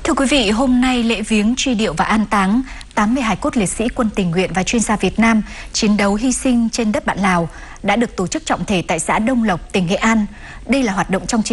Thưa quý vị, hôm nay lễ viếng truy điệu và an táng 80 hài cốt liệt sĩ quân tình nguyện và chuyên gia Việt Nam chiến đấu hy sinh trên đất bạn Lào đã được tổ chức trọng thể tại xã Đông Lộc, tỉnh Nghệ An. Đây là hoạt động trong